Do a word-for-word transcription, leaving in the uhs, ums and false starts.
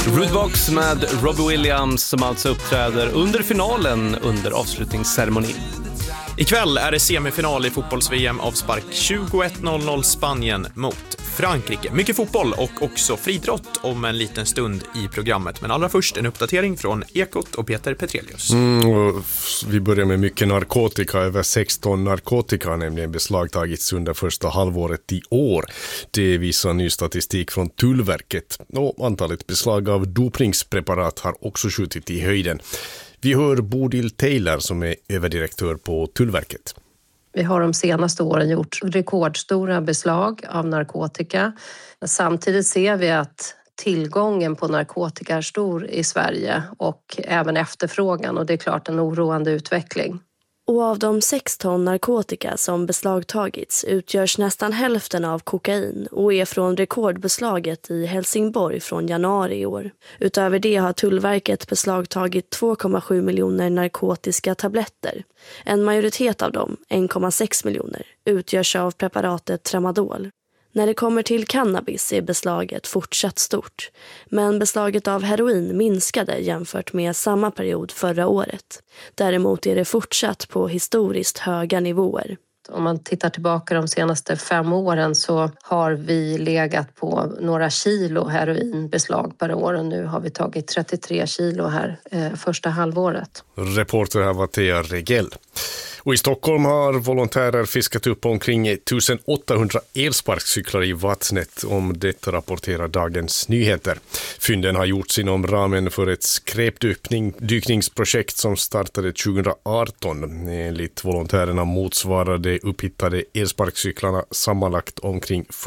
Rudebox med Robbie Williams som alltså uppträder under finalen under avslutningsceremonin. Ikväll är det semifinal i fotbolls-V M avspark tjugoett noll noll Spanien mot Frankrike. Mycket fotboll och också friidrott om en liten stund i programmet. Men allra först en uppdatering från Ekot och Peter Petrelius. Mm, och vi börjar med mycket narkotika. Över sexton narkotika har nämligen beslagtagits under första halvåret i år. Det visar ny statistik från Tullverket. Och antalet beslag av dopningspreparat har också skjutit i höjden. Vi hör Bodil Taylor som är överdirektör på Tullverket. Vi har de senaste åren gjort rekordstora beslag av narkotika. Samtidigt ser vi att tillgången på narkotika är stor i Sverige och även efterfrågan, och det är klart en oroande utveckling. Och av de sex ton narkotika som beslagtagits utgörs nästan hälften av kokain och är från rekordbeslaget i Helsingborg från januari i år. Utöver det har Tullverket beslagtagit två komma sju miljoner narkotiska tabletter. En majoritet av dem, en komma sex miljoner, utgörs av preparatet tramadol. När det kommer till cannabis är beslaget fortsatt stort, men beslaget av heroin minskade jämfört med samma period förra året. Däremot är det fortsatt på historiskt höga nivåer. Om man tittar tillbaka de senaste fem åren så har vi legat på några kilo heroinbeslag per år, och nu har vi tagit trettiotre kilo här eh, första halvåret. Reporter här var Thea Regell. Och i Stockholm har volontärer fiskat upp omkring ettusenåttahundra elsparkcyklar i vattnet. Om detta rapporterar Dagens Nyheter. Fynden har gjorts inom ramen för ett skräpdykningsprojekt som startade tjugoarton. Enligt volontärerna motsvarade upphittade elsparkcyklarna sammanlagt omkring